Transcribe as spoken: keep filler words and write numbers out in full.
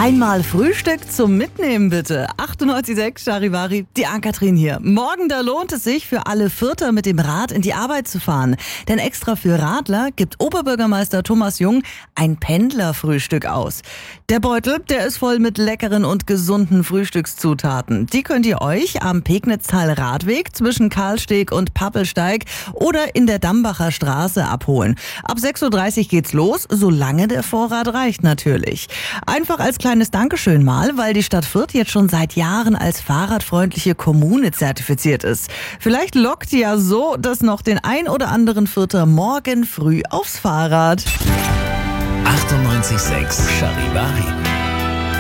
Einmal Frühstück zum Mitnehmen bitte. achtundneunzig Komma sechs Charivari, die Ann-Kathrin hier. Morgen, da lohnt es sich für alle Fürther mit dem Rad in die Arbeit zu fahren. Denn extra für Radler gibt Oberbürgermeister Thomas Jung ein Pendlerfrühstück aus. Der Beutel, der ist voll mit leckeren und gesunden Frühstückszutaten. Die könnt ihr euch am Pegnitztal-Radweg zwischen Karlsteg und Pappelsteig oder in der Dambacher Straße abholen. Ab sechs Uhr dreißig geht's los, solange der Vorrat reicht natürlich. Einfach als kleines Dankeschön mal, weil die Stadt Fürth jetzt schon seit Jahren als fahrradfreundliche Kommune zertifiziert ist. Vielleicht lockt ja so das noch den ein oder anderen Fürther morgen früh aufs Fahrrad. achtundneunzig Komma sechs Charivari.